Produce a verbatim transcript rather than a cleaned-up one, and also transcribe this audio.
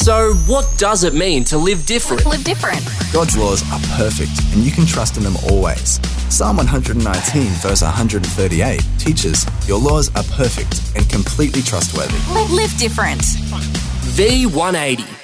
So, what does it mean to live different? Live different. God's laws are perfect, and you can trust in them always. Psalm one nineteen, verse one thirty-eight teaches, your laws are perfect and completely trustworthy. Live different. V one eighty.